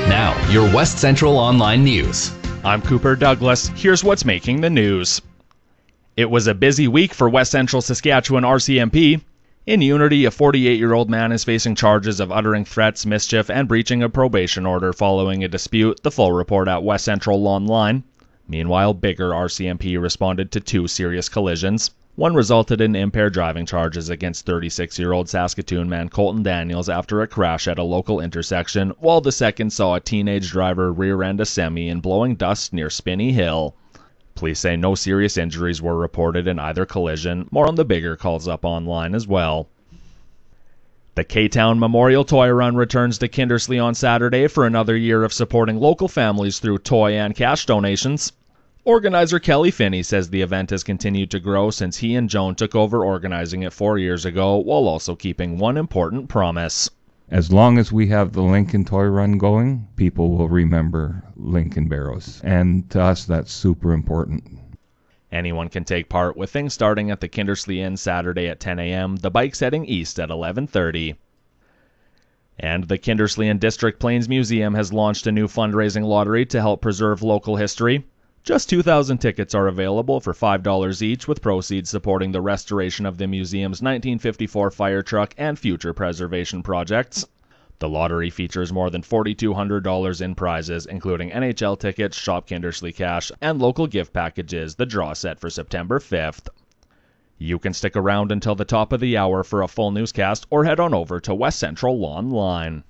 Now, your West Central Online News. I'm Cooper Douglas. Here's what's making the news. It was a busy week for West Central Saskatchewan RCMP. In Unity, a 48-year-old man is facing charges of uttering threats, mischief, and breaching a probation order following a dispute. The full report at West Central Online. Meanwhile, Biggar RCMP responded to 2 serious collisions. One resulted in impaired driving charges against 36-year-old Saskatoon man Colton Daniels after a crash at a local intersection, while the second saw a teenage driver rear-end a semi in blowing dust near Spinney Hill. Police say no serious injuries were reported in either collision. More on the Biggar calls up online as well. The K-Town Memorial Toy Run returns to Kindersley on Saturday for another year of supporting local families through toy and cash donations. Organizer Kelly Finney says the event has continued to grow since he and Joan took over organizing it 4 years ago, while also keeping one important promise. As long as we have the Lincoln Toy Run going, people will remember Lincoln Barrows. And to us, that's super important. Anyone can take part, with things starting at the Kindersley Inn Saturday at 10 a.m., the bikes heading east at 11:30. And the Kindersley and District Plains Museum has launched a new fundraising lottery to help preserve local history. Just 2,000 tickets are available for $5 each, with proceeds supporting the restoration of the museum's 1954 fire truck and future preservation projects. The lottery features more than $4,200 in prizes, including NHL tickets, Shop Kindersley cash, and local gift packages. The draw set for September 5th. You can stick around until the top of the hour for a full newscast, or head on over to West Central Online.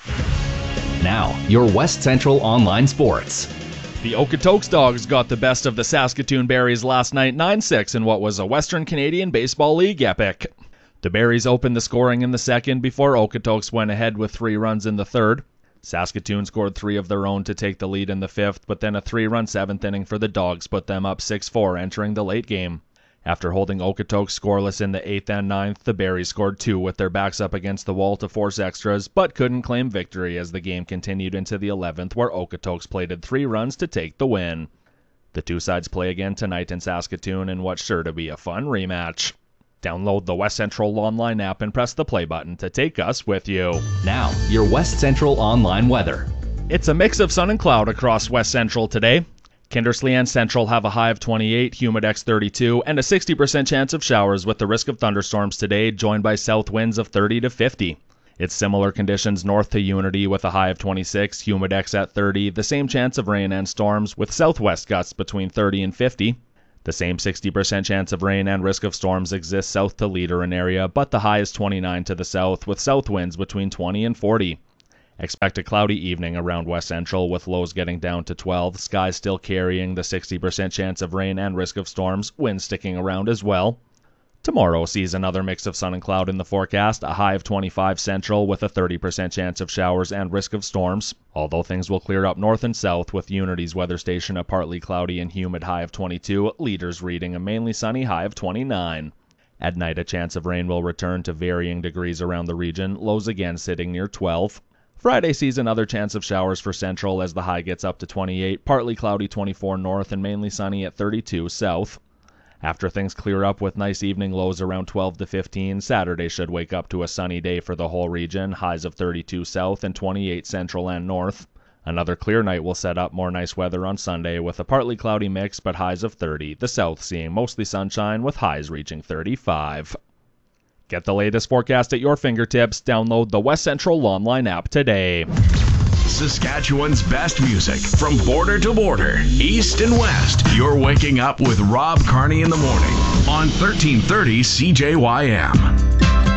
Now, your West Central Online Sports. The Okotoks Dogs got the best of the Saskatoon Berries last night 9-6 in what was a Western Canadian Baseball League epic. The Berries opened the scoring in the second before Okotoks went ahead with 3 runs in the third. Saskatoon scored 3 of their own to take the lead in the fifth, but then a 3-run 7th inning for the Dogs put them up 6-4 entering the late game. After holding Okotoks scoreless in the 8th and 9th, the Berries scored 2 with their backs up against the wall to force extras, but couldn't claim victory as the game continued into the 11th, where Okotoks plated 3 runs to take the win. The two sides play again tonight in Saskatoon in what's sure to be a fun rematch. Download the West Central Online app and press the play button to take us with you. Now, your West Central Online weather. It's a mix of sun and cloud across West Central today. Kindersley and Central have a high of 28, Humidex 32, and a 60% chance of showers with the risk of thunderstorms today, joined by south winds of 30 to 50. It's similar conditions north to Unity with a high of 26, Humidex at 30, the same chance of rain and storms with southwest gusts between 30 and 50. The same 60% chance of rain and risk of storms exists south to Leaderin area, but the high is 29 to the south with south winds between 20 and 40. Expect a cloudy evening around West Central with lows getting down to 12, skies still carrying the 60% chance of rain and risk of storms, winds sticking around as well. Tomorrow sees another mix of sun and cloud in the forecast, a high of 25 Central with a 30% chance of showers and risk of storms, although things will clear up north and south with Unity's weather station a partly cloudy and humid high of 22, Leaders reading a mainly sunny high of 29. At night a chance of rain will return to varying degrees around the region, lows again sitting near 12. Friday sees another chance of showers for Central as the high gets up to 28, partly cloudy 24 north and mainly sunny at 32 south. After things clear up with nice evening lows around 12 to 15, Saturday should wake up to a sunny day for the whole region, highs of 32 south and 28 central and north. Another clear night will set up more nice weather on Sunday with a partly cloudy mix but highs of 30, the south seeing mostly sunshine with highs reaching 35. Get the latest forecast at your fingertips. Download the West Central Online app today. Saskatchewan's best music from border to border, east and west. You're waking up with Rob Carney in the morning on 1330 CJYM.